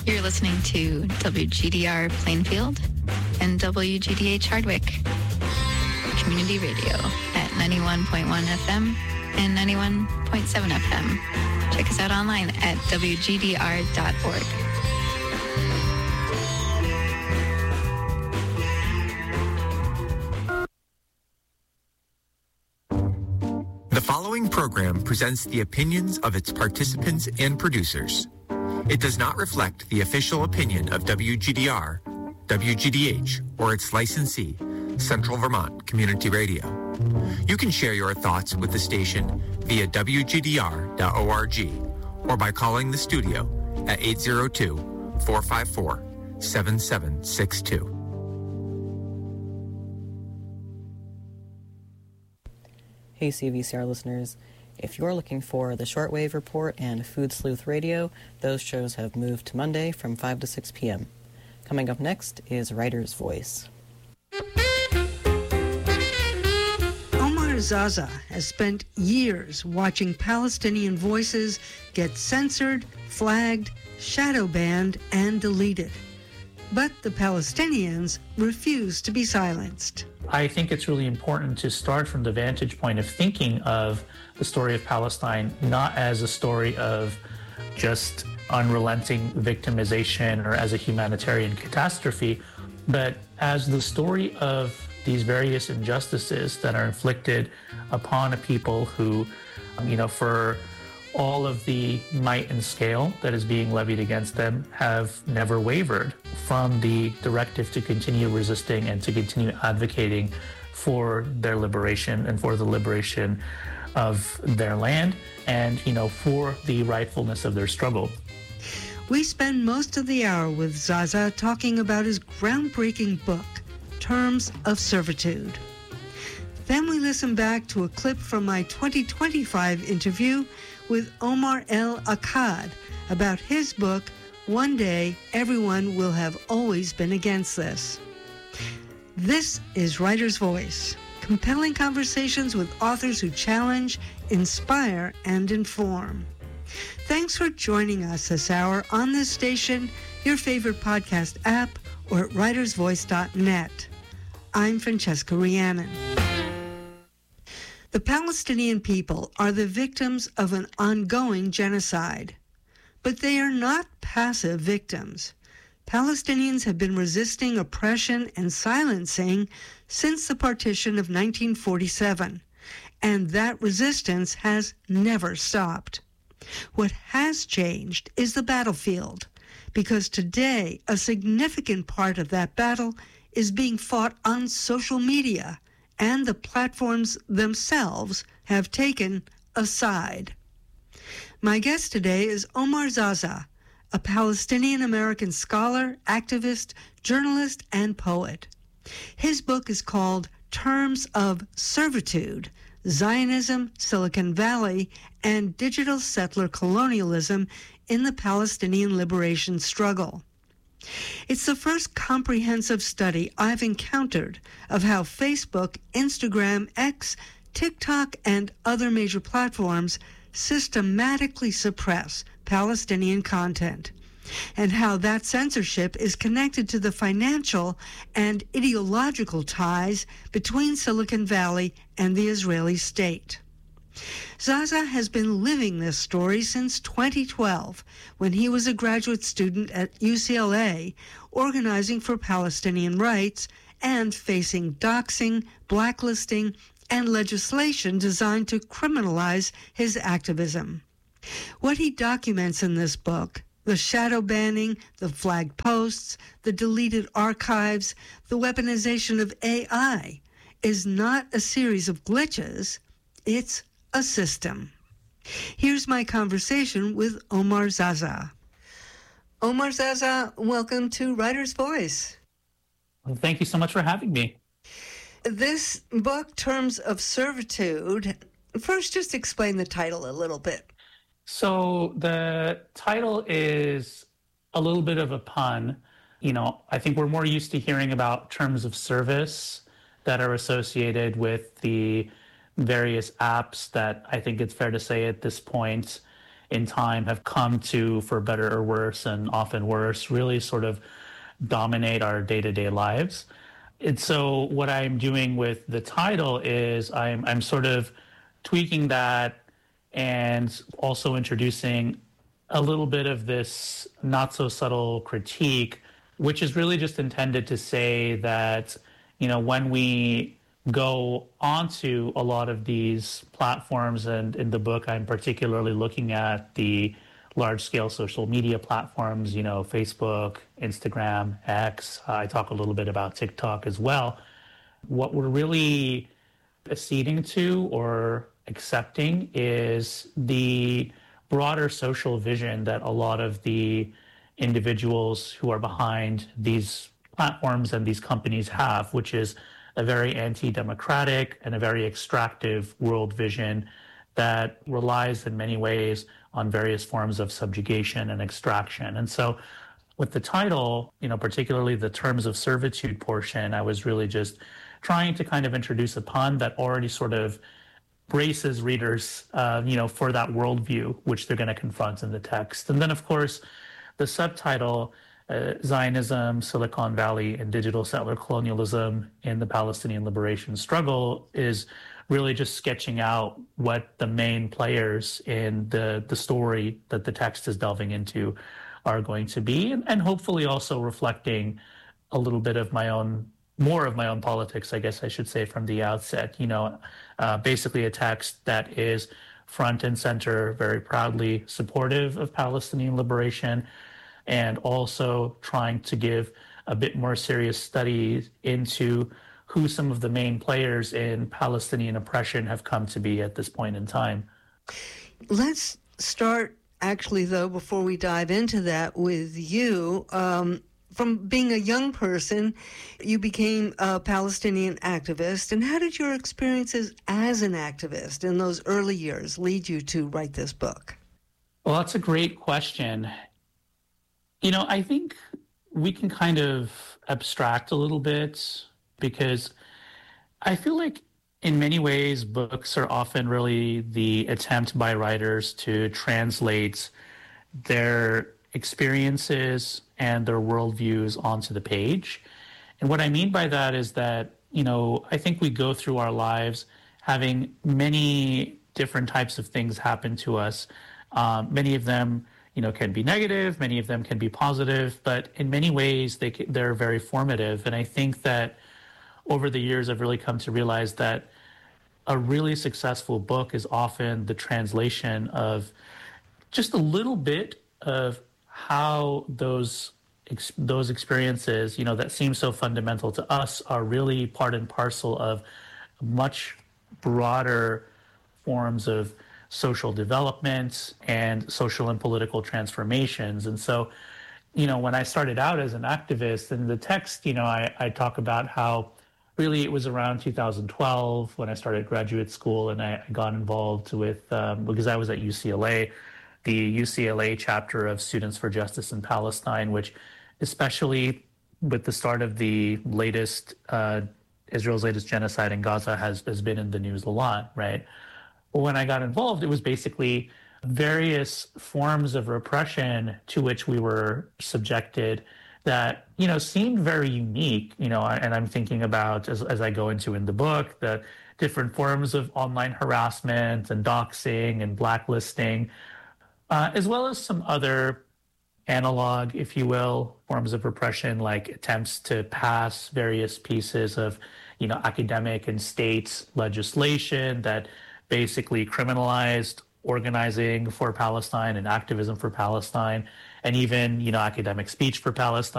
You're listening to WGDR Plainfield and WGDH Hardwick Community Radio at 91.1 FM and 91.7 FM. Check us out online at WGDR.org. The following program presents the opinions of its participants and producers. It does not reflect the official opinion of WGDR, WGDH, or its licensee, Central Vermont Community Radio. You can share your thoughts with the station via WGDR.org or by calling the studio at 802-454-7762. Hey CVCR listeners, if you're looking for the Shortwave Report and Food Sleuth Radio, those shows have moved to Monday from 5 to 6 p.m. Coming up next is Writer's Voice. Omar Zaza has spent years watching Palestinian voices get censored, flagged, shadow banned, and deleted. But the Palestinians refuse to be silenced. I think it's really important to start from the vantage point of thinking of the story of Palestine not as a story of just unrelenting victimization or as a humanitarian catastrophe, but as the story of these various injustices that are inflicted upon a people who, for all of the might and scale that is being levied against them, have never wavered from the directive to continue resisting and to continue advocating for their liberation and for the liberation of their land and, for the rightfulness of their struggle. We spend most of the hour with Zaza talking about his groundbreaking book, Terms of Servitude. Then we listen back to a clip from my 2025 interview with Omar El Akkad about his book, One Day Everyone Will Have Always Been Against This. This is Writer's Voice, compelling conversations with authors who challenge, inspire, and inform. Thanks for joining us this hour on this station, your favorite podcast app, or at writersvoice.net. I'm Francesca Rhiannon. The Palestinian people are the victims of an ongoing genocide. But they are not passive victims. Palestinians have been resisting oppression and silencing since the partition of 1947, and that resistance has never stopped. What has changed is the battlefield, because today a significant part of that battle is being fought on social media, and the platforms themselves have taken a side. My guest today is Omar Zaza, a Palestinian-American scholar, activist, journalist, and poet. His book is called Terms of Servitude, Zionism, Silicon Valley, and Digital Settler Colonialism in the Palestinian Liberation Struggle. It's the first comprehensive study I've encountered of how Facebook, Instagram, X, TikTok, and other major platforms systematically suppress Palestinian content, and how that censorship is connected to the financial and ideological ties between Silicon Valley and the Israeli state. Zaza has been living this story since 2012, when he was a graduate student at UCLA, organizing for Palestinian rights and facing doxing, blacklisting, and legislation designed to criminalize his activism. What he documents in this book, the shadow banning, the flagged posts, the deleted archives, the weaponization of AI, is not a series of glitches, it's a system. Here's my conversation with Omar Zaza. Omar Zaza, welcome to Writer's Voice. Well, thank you so much for having me. This book, Terms of Servitude, first just explain the title a little bit. So the title is a little bit of a pun. I think we're more used to hearing about terms of service that are associated with the various apps that I think it's fair to say at this point in time have come to, for better or worse, and often worse, really sort of dominate our day-to-day lives. And so what I'm doing with the title is I'm sort of tweaking that and also introducing a little bit of this not so subtle critique, which is really just intended to say that, when we go onto a lot of these platforms, and in the book I'm particularly looking at the large-scale social media platforms, Facebook, Instagram, X. I talk a little bit about TikTok as well. What we're really acceding to or accepting is the broader social vision that a lot of the individuals who are behind these platforms and these companies have, which is a very anti-democratic and a very extractive world vision that relies in many ways on various forms of subjugation and extraction. And so with the title, particularly the terms of servitude portion, I was really just trying to kind of introduce a pun that already sort of braces readers, for that worldview, which they're going to confront in the text. And then, of course, the subtitle, Zionism, Silicon Valley, and Digital Settler Colonialism in the Palestinian Liberation Struggle, is really just sketching out what the main players in the story that the text is delving into are going to be, and hopefully also reflecting a little bit of more of my own politics, I guess I should say, from the outset. Basically a text that is front and center, very proudly supportive of Palestinian liberation, and also trying to give a bit more serious study into who some of the main players in Palestinian oppression have come to be at this point in time. Let's start, actually, though, before we dive into that, with you. From being a young person, you became a Palestinian activist. And how did your experiences as an activist in those early years lead you to write this book? Well, that's a great question. I think we can kind of abstract a little bit, because I feel like in many ways books are often really the attempt by writers to translate their experiences and their worldviews onto the page. And what I mean by that is that, I think we go through our lives having many different types of things happen to us. Many of them, can be negative, many of them can be positive, but in many ways they're very formative. And I think that over the years, I've really come to realize that a really successful book is often the translation of just a little bit of how those experiences, that seem so fundamental to us, are really part and parcel of much broader forms of social development and social and political transformations. And so, when I started out as an activist, in the text, I talk about how really it was around 2012 when I started graduate school, and I got involved with, because I was at UCLA, the UCLA chapter of Students for Justice in Palestine, which, especially with the start of the latest, Israel's latest genocide in Gaza, has been in the news a lot, right? When I got involved, it was basically various forms of repression to which we were subjected that, seemed very unique, and I'm thinking about, as I go into in the book, the different forms of online harassment and doxing and blacklisting, as well as some other analog, if you will, forms of repression, like attempts to pass various pieces of, academic and state legislation that basically criminalized organizing for Palestine and activism for Palestine, and even, academic speech for Palestine.